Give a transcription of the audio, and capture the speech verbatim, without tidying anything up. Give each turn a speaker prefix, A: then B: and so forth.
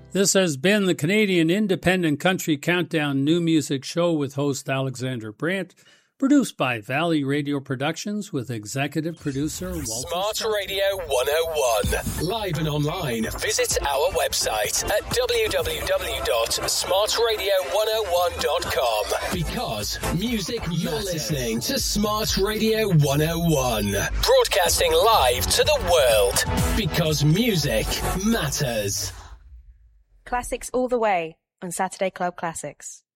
A: This has been the Canadian Independent Country Countdown New Music Show with host Alexander Brandt, produced by Valley Radio Productions with executive producer Walter
B: Smart
A: Scott.
B: Radio one oh one. Live and online. Visit our website at w w w dot smart radio one oh one dot com. Because music matters. You're listening to Smart Radio one oh one. Broadcasting live to the world. Because music matters.
C: Classics all the way on Saturday Club Classics.